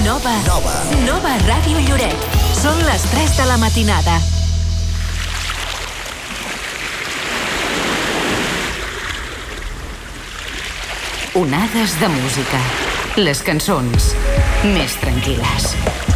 Nova Ràdio Lloret. Són les 3 de la matinada. Onades de música. Les cançons més tranquil·les.